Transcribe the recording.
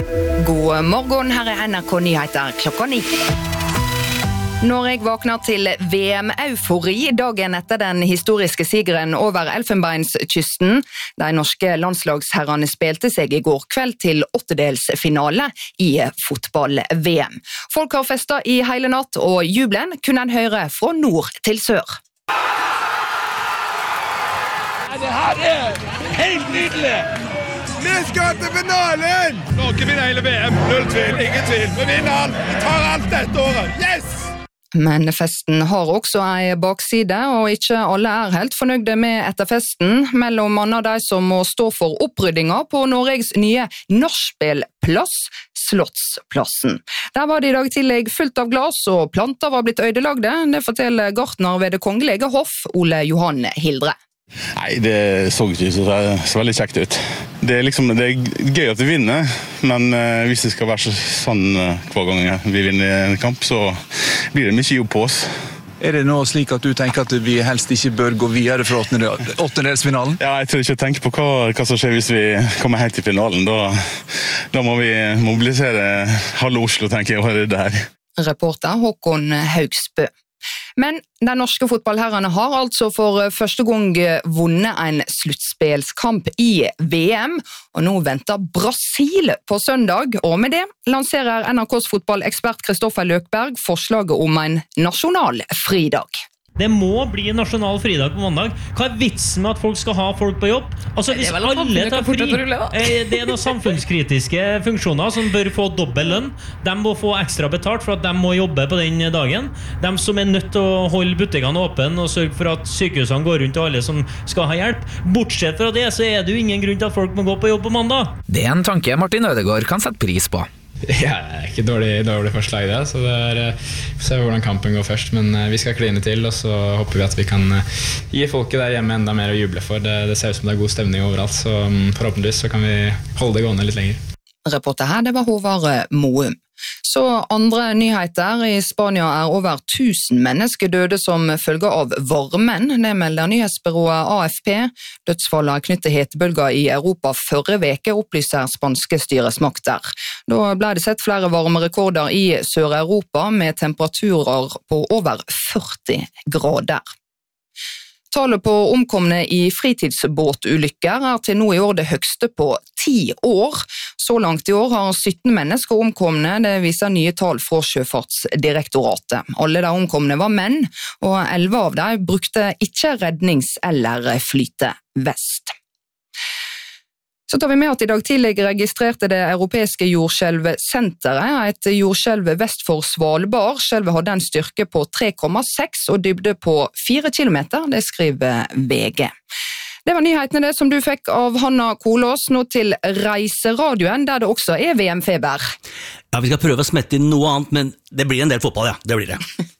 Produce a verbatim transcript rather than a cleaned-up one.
God morgen, her er N R K Nyheter klokka ni. Norge våkner til V M-eufori dagen etter den historiske sigeren over Elfenbenskysten. De norske landslagsherrene spilte seg i går kveld til åttedelsfinale i fotball-V M. Folk har festet i hele natt, og jubelen kunne en høre fra nord til sør. Det her er helt nydelig! Vi skal til finalen! Norge vinner hele V M, null tvil, ingen tvil. Vi vinner alt, vi tar alt dette året, yes! Men festen har også en bakside, og ikke alle er helt fornøyde med etter festen. Mellom annet de som må stå for oppryddinger på Norges nye nachspielplass, Slottsplassen. Der var det i dag tillegg fullt av glas, og planter var blitt ødelagde. Det forteller gartner ved det kongelige hoff, Ole Johan Hildre. Nei, det så ikke så, så veldig kjekt ut. Det er, liksom, det er gøy at vi vinner, men uh, hvis det skal være så, sånn uh, hver gang vi vinner en kamp, så blir det mye jobb på oss. Er det nå slik at du tenker at vi helst ikke bør gå videre fra åttendelsfinalen? Ja, jeg tror ikke å tenke på hva, hva som skjer hvis vi kommer helt til finalen. Da, da må vi mobilisere halve Oslo, tenker jeg, og det der. Reporter Håkon Haugsbø. Men de norske fotballherrene har altså for første gang vunnet en sluttspelskamp i V M, og nå venter Brasil på søndag, og med det lanserer N R K's fotballekspert Kristoffer Løkberg forslaget om en nasjonal fridag. Det må bli en nasjonal fridag på mandag. Hva er vitsen med at folk skal ha folk på jobb? Altså, hvis alle tar fri, det er noen samfunnskritiske funksjoner som bør få dobbel lønn. De må få ekstra betalt for at de må jobbe på den dagen. De som er nødt til å holde butikkene åpne og sørge for at sykehusene går rundt og alle som skal ha hjelp. Bortsett fra det, så er det jo ingen grunn til at folk må gå på jobb på mandag. Det er en tanke Martin Ødegaard kan sette pris på. Ja, det er ikke dårlig, dårlig forslag det, så det er, vi ser hvordan kampen går først, men vi skal kline til, og så håper vi at vi kan gi folket der hjemme enda mer å juble for. Det, det ser ut som det er god stemning overalt, så forhåpentligvis så kan vi holde det gående litt lenger. Reporter her, det var Håvard Moum. Så andre nyheter. I Spania er over tusen mennesker døde som følge av varmen. Det melder nyhetsbyrået A F P. Dødsfallet er knyttet til hetebølger i Europa forrige veke, opplyser spanske styresmakter. Da ble det sett flere varmerekorder i Sør-Europa med temperaturer på over førti grader. Tallet på omkomne i fritidsbåtulykker er til nå i år det høgste på ti år. Så langt i år har sytten mennesker omkomne, det viser nye tall fra Sjøfartsdirektoratet. Alle de omkomne var menn, og elleve av dem brukte ikke rednings- eller flytevest. Så tar vi med at i dag tidlig registrerte det europeiske jordskjelvsenteret et jordskjelv vest for Svalbard. Skjelvet hadde en styrke på tre komma seks og dybde på fire kilometer, det skriver V G. Det var nyhetene det som du fikk av Hanna Kolås, nå til Reiseradioen, der det også er V M-feber. Ja, vi skal prøve å smette inn noe annet, men det blir en del fotball, ja, det blir det.